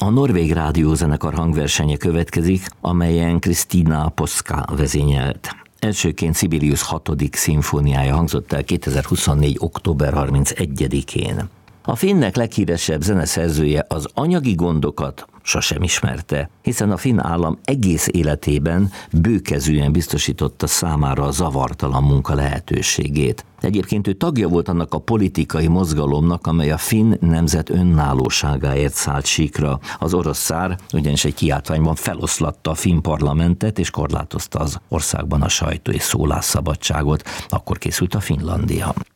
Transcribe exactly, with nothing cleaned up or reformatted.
A Norvég Rádiózenekar hangversenye következik, amelyen Krisztina Poska vezényelt. Elsőként Sibelius hatodik szimfóniája hangzott el kétezer-huszonnégy. október harmincegyedikén. A finnek leghíresebb zeneszerzője az anyagi gondokat sosem ismerte, hiszen a finn állam egész életében bőkezűen biztosította számára a zavartalan munka lehetőségét. Egyébként ő tagja volt annak a politikai mozgalomnak, amely a finn nemzet önállóságáért szállt síkra. Az orosz szár ugyanis egy kiáltványban feloszlatta a finn parlamentet, és korlátozta az országban a sajtó és szólásszabadságot. Akkor készült a Finnlandia.